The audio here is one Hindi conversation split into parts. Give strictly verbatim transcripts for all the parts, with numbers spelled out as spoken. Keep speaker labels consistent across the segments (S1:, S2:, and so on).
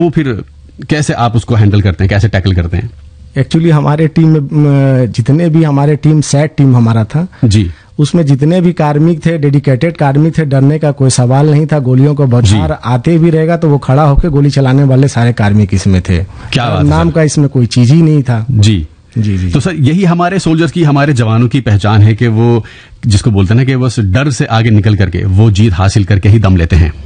S1: वो फिर कैसे आप उसको हैंडल करते हैं, कैसे टैकल करते हैं?
S2: एक्चुअली हमारे टीम में जितने भी हमारे टीम सैट टीम हमारा था
S1: जी, उसमें
S2: जितने भी कार्मिक थे, डेडिकेटेड कार्मिक थे, डरने का कोई सवाल नहीं था। गोलियों को बौछार आते भी रहेगा तो वो खड़ा होकर गोली चलाने वाले सारे कार्मिक इसमें थे।
S1: क्या बात
S2: नाम
S1: है,
S2: का इसमें कोई चीज ही नहीं था।
S1: जी
S2: जी जी।
S1: तो सर यही हमारे सोल्जर्स की, हमारे जवानों की पहचान है कि वो जिसको बोलते हैं ना कि बस डर से आगे निकल करके वो जीत हासिल करके ही दम लेते हैं।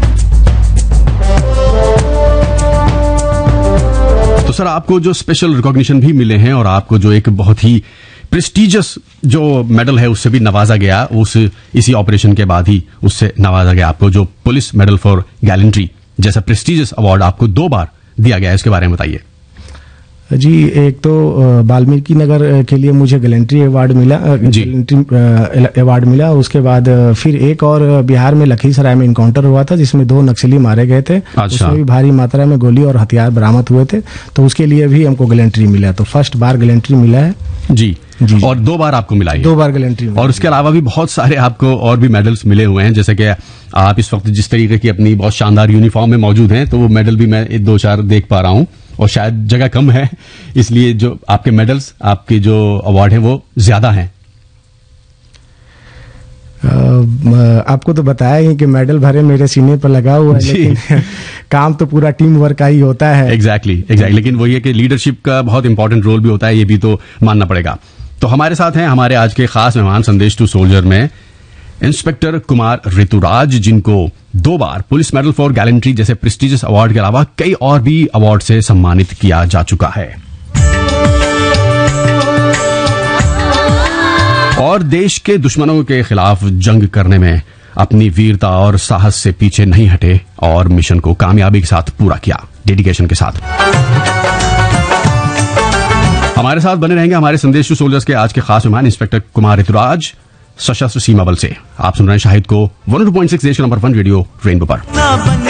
S1: तो सर आपको जो स्पेशल रिकॉग्निशन भी मिले हैं और आपको जो एक बहुत ही प्रेस्टिजियस जो मेडल है उससे भी नवाजा गया, उस इसी ऑपरेशन के बाद ही उससे नवाजा गया आपको, जो पुलिस मेडल फॉर गैलेंट्री जैसा प्रेस्टिजियस अवार्ड आपको दो बार दिया गया है, इसके बारे में बताइए।
S2: जी, एक तो वाल्मीकि नगर के लिए मुझे गैलेंट्री अवार्ड मिला, गैलेंट्री अवार्ड मिला। उसके बाद फिर एक और बिहार में लखीसराय में इनकाउंटर हुआ था जिसमें दो नक्सली मारे गए थे। अच्छा। उसमें भी भारी मात्रा में गोली और हथियार बरामद हुए थे, तो उसके लिए भी हमको गैलेंट्री मिला। तो फर्स्ट बार गैलेंट्री मिला है
S1: जी, जी, और दो बार आपको मिला है।
S2: दो बार गैलेंट्री।
S1: और उसके अलावा भी बहुत सारे आपको और भी मेडल्स मिले हुए हैं, जैसे कि आप इस वक्त जिस तरीके की अपनी बहुत शानदार यूनिफॉर्म में मौजूद हैं, तो वो मेडल भी मैं दो चार देख पा रहा हूं, और शायद जगह कम है इसलिए जो आपके मेडल्स, आपके जो अवार्ड हैं वो ज्यादा हैं।
S2: आपको तो बताया ही कि मेडल भरे मेरे सीने पर लगा हुआ है, लेकिन काम तो पूरा टीम वर्क का ही होता है।
S1: एग्जैक्टली एग्जैक्टली लेकिन वही है कि लीडरशिप का बहुत इंपॉर्टेंट रोल भी होता है, ये भी तो मानना पड़ेगा। तो हमारे साथ हैं हमारे आज के खास मेहमान संदेश टू सोल्जर में इंस्पेक्टर कुमार ऋतुराज, जिनको दो बार पुलिस मेडल फॉर गैलेंट्री जैसे प्रेस्टिजियस अवार्ड के अलावा कई और भी अवार्ड से सम्मानित किया जा चुका है, और देश के दुश्मनों के खिलाफ जंग करने में अपनी वीरता और साहस से पीछे नहीं हटे और मिशन को कामयाबी के साथ पूरा किया, डेडिकेशन के साथ। हमारे साथ बने रहेंगे हमारे संदेश टू सोल्जर्स के आज के खास मेहमान इंस्पेक्टर कुमार ऋतुराज, सशस्त्र सीमा बल से। आप सुन रहे हैं शाहिद को वन टू पॉइंट सिक्स देश नंबर वन रेडियो रेनबो पर।